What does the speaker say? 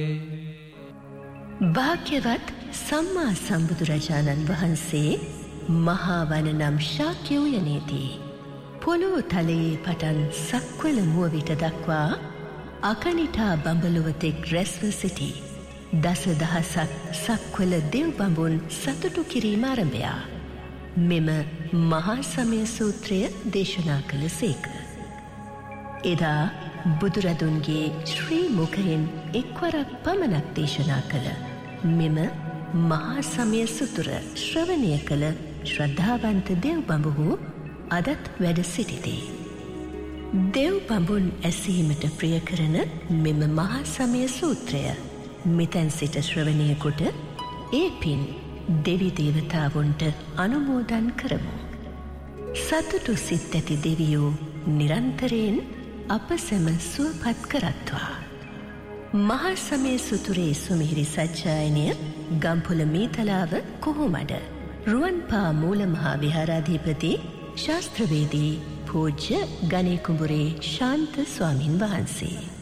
භාග්‍යවත් සම්මා සම්බුදුරජාණන් වහන්සේ මහා වන නම් ශාක්‍ය උයනේදී පොළොව තලයේ පටන් සක්වල මුවවිට දක්වා අකනිටා බඹලොවතෙක් රැස්ව සිටි දස දහසක් සක්වල දෙව් බඹුන් සතුටු කිරීම ආරම්භයා මෙම මහා සමය සූත්‍රය දේශනා කළ සේක. එදා බුදුරදුන්ගේ ශ්‍රී මුඛයෙන් එක්වරක් පමණක් දේශනා කළ මෙම මහා සමය සූත්‍ර ශ්‍රවණය කළ ශ්‍රද්ධාවන්ත දෙව් බඹහු අදත් වැඩ සිටිති. දෙව් බඹුන් ඇසීමට ප්‍රිය කරන මෙම මහා සමය සූත්‍රය මෙතැන් සිට ශ්‍රවණය කොට ඒ පින් දෙවි දේවතාවුන්ට අනුමෝදන් කරමු. සතුටු සිත් ඇති දෙවියෝ නිරන්තරයෙන් අප සැම සුවපත් කරත්වා. මහා සමය සූත්‍රයේ සුමිහිරි සජ්ජායනය ගම්පොළ මීතලාව කොහොමඩ රුවන්පා මූල මහා විහාරාධිපති ශාස්ත්‍රවේදී පූජ්‍ය ගණේ කුඹුරේ ශාන්ත ස්වාමින් වහන්සේ